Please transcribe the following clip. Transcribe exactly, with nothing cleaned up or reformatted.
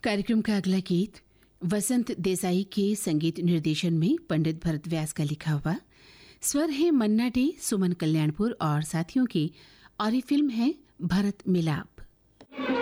कार्यक्रम का अगला गीत वसंत देसाई के संगीत निर्देशन में पंडित भरत व्यास का लिखा हुआ, स्वर है मन्ना डे, सुमन कल्याणपुर और साथियों की, और ये फिल्म है भरत मिलाप।